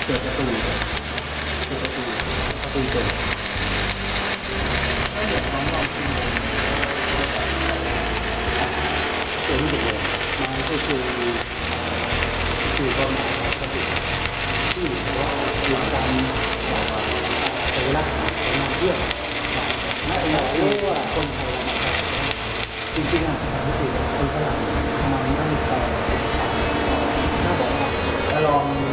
ปิดประตูเปิดประตูเปิดถ้าอยากลองชิมตัวนี้เลยมันก็คือประมาณที่ว่าหลังการใช้เวลาประมาณเที่ยงน่าจะรู้ว่าคนไทยจริงๆอ่ะสังเกตคนฝรั่งทำไมไม่ถ้าบอกว่าลอง